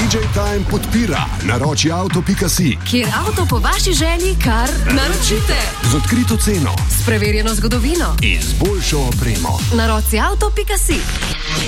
DJ Time podpira naročiauto.si, kjer avto po vaši želji kar naročite. z odkrito ceno S preverjeno zgodovino. in z boljšo opremo. Naročiauto.si.